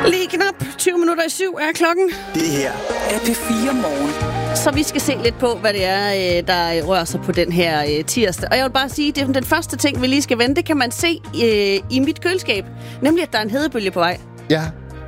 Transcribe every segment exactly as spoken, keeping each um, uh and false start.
Lige knap tyve minutter i syv er klokken. Det her er P fire Morgen. Så vi skal se lidt på, hvad det er, der rører sig på den her tirsdag. Og jeg vil bare sige, det er den første ting, vi lige skal vende. Det kan man se øh, i mit køleskab. Nemlig, at der er en hedebølge på vej. Ja.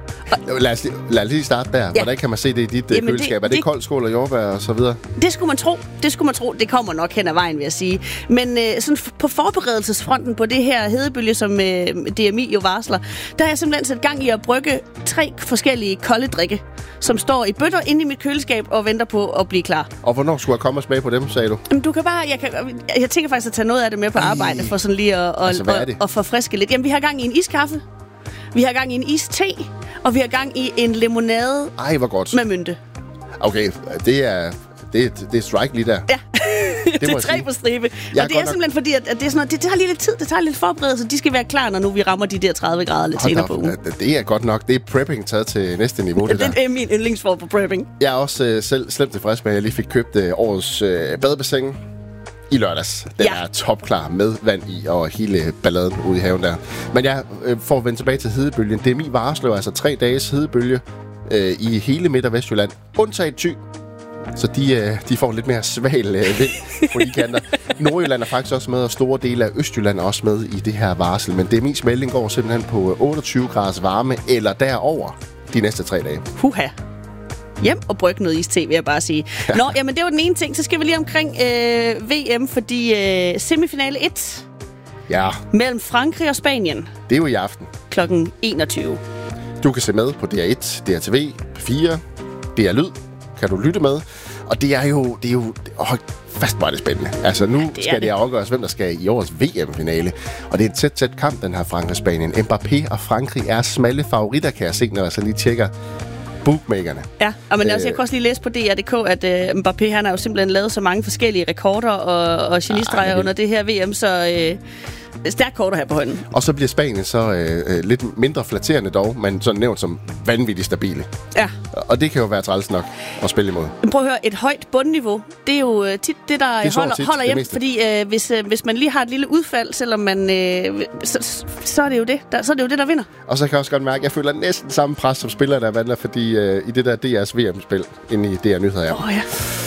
Lad os, lad os lige starte der. Ja. Hvordan kan man se det i dit Jamen køleskab? Det, er det, det kold skål og jordbær og så videre? Det skulle man tro. Det skulle man tro. Det kommer nok hen ad vejen, vil jeg sige. Men øh, sådan på forberedelsesfronten på det her hedebølge, som øh, D M I jo varsler, der har jeg simpelthen sat gang i at brygge tre forskellige kolde drikke, som står i bøtter inde i mit køleskab og venter på at blive klar. Og hvornår skulle jeg komme og smage på dem, sagde du? Jamen, du kan bare... Jeg, kan, jeg tænker faktisk at tage noget af det med på arbejde, for sådan lige at, altså, og, og, og forfriske lidt. Jamen, vi har gang i en iskaffe. Vi har gang i en iste, og vi har gang i en limonade. Ej, hvor godt. Med mynte. Okay, det er, det, det er strike lige der. Ja, det, det er tre sige. På stribe. Jeg og det er simpelthen nok... fordi, at, at det, er sådan noget, det tager lige lidt tid, det tager lidt forberedelse. De skal være klar, når nu vi rammer de der tredive grader lidt senere på ugen. Det er godt nok. Det er prepping taget til næste niveau, det, det der. Det er min yndlingsform for prepping. Jeg er også øh, selv slemt tilfreds med, at jeg lige fik købt øh, årets øh, badebassin i lørdags. Den ja. er topklar med vand i og hele balladen ude i haven der. Men jeg øh, får vendt tilbage til hedebølgen. D M I varsler altså tre dages hedebølge øh, i hele Midt- og Vestjylland. Undtaget Thy. Så de, øh, de får lidt mere sval øh, vind på de kanter. Nordjylland er faktisk også med, og store dele af Østjylland er også med i det her varsel. Men D M I's melding går simpelthen på otteogtyve graders varme eller derover de næste tre dage. Huha. Hjem og brygge noget iste, vil jeg bare sige. Nå, jamen det var den ene ting. Så skal vi lige omkring øh, V M, fordi øh, semifinale et ja. mellem Frankrig og Spanien. Det er jo i aften. klokken enogtyve. Du kan se med på D R et, D R T V, P fire, D R Lyd. Kan du lytte med. Og det er jo... Det er jo åh, fast var det spændende. Altså nu ja, det skal det, det afgøres, hvem der skal i årets V M-finale. Og det er en tæt, tæt kamp, den her Frankrig-Spanien. Mbappé og Frankrig er smalle favoritter, kan jeg se, når jeg så lige tjekker bookmakerne. Ja, og men også, jeg kan også lige læse på D R punktum D K, at uh, Mbappé, han har jo simpelthen lavet så mange forskellige rekorder og, og genistreger under det her V M, så uh, stærk korter her på hånden. Og så bliver Spanien så uh, lidt mindre flatterende dog, men sådan nævnt som vanvittigt stabile. Ja. Og det kan jo være træls nok at spille imod. Men prøv at høre, et højt bundniveau, det er jo tit det, der det holder, tit, holder hjem, fordi uh, hvis, uh, hvis man lige har et lille udfald, selvom man, uh, så, så er det jo det, der, så er det jo det, der vinder. Og så kan jeg også godt mærke, at jeg føler næsten samme pres som spiller, der vandler, fordi uh, i det der D R's V M-spil, inde i D R Nyheder, ja. Åh oh, ja.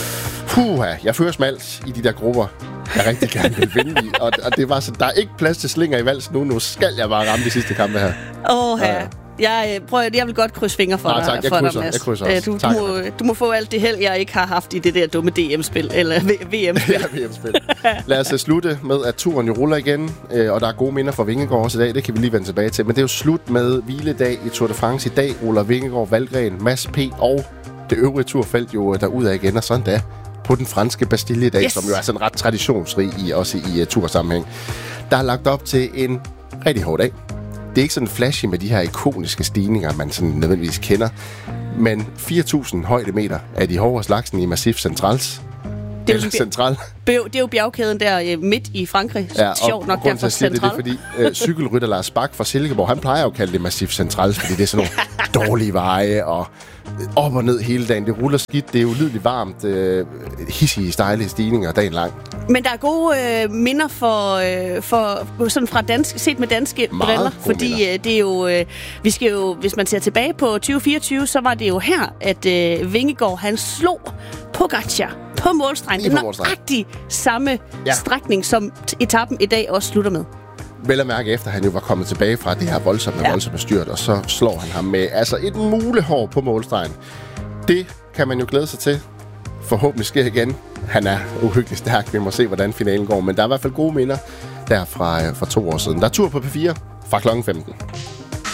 Puha, jeg fører smalt i de der grupper, jeg rigtig gerne vil vinde i. Og, og det var så, der er ikke plads til slinger i valsen nu. Nu skal jeg bare ramme de sidste kampe her. Åh, oh, ja. Jeg, prøv, jeg vil godt krydse fingre for Nej, dig, tak. Jeg for krydser, dig, Mads. Jeg krydser også. Du, tak, du, må, du må få alt det held, jeg ikke har haft i det der dumme D M-spil, eller V M-spil. Ja, V M-spil. Lad os slutte med, at turen jo ruller igen, og der er gode minder fra Vingegaard også i dag. Det kan vi lige vende tilbage til. Men det er jo slut med hviledag i Tour de France. I dag ruller Vingegaard, Valgren, Mads P. og det øvrige turfelt jo derudad igen, og sådan da på den franske Bastille i dag, yes. som jo er sådan ret traditionsrig i, også i uh, tursammenhæng. Der er lagt op til en rigtig hård dag. Det er ikke sådan flashy med de her ikoniske stigninger, man sådan nødvendigvis kender, men fire tusind højdemeter af de hårde slagsen i Massif Centrals. Det er, jo central. det er jo bjergkæden der midt i Frankrig. Ja, sjovt nok derfor Central. Det er fordi øh, cykelrytter Lars Bak fra Silkeborg, han plejer jo at kalde det Massif Centrals, fordi det er sådan nogle dårlige veje og op og ned hele dagen. Det ruller skidt, det er ulideligt varmt, øh, hissige, stejlige stigninger dagen lang. Men der er gode øh, minder for, øh, for sådan fra dansk, set med danske meget briller, fordi øh, det er jo øh, vi skal jo, hvis man ser tilbage på tyve fireogtyve, så var det jo her at øh, Vingegaard han slog Pogačar på målstregen. Det er nøjagtigt samme ja. strækning, som etappen i dag også slutter med. Vel at mærke efter, at han jo var kommet tilbage fra det her voldsomme, ja. voldsomme styrt, og så slår han ham med altså et mulehår på målstregen. Det kan man jo glæde sig til. Forhåbentlig sker igen. Han er uhyggelig stærk. Vi må se, hvordan finalen går. Men der er i hvert fald gode minder der fra, fra to år siden. Der er tur på P fire fra klokken femten.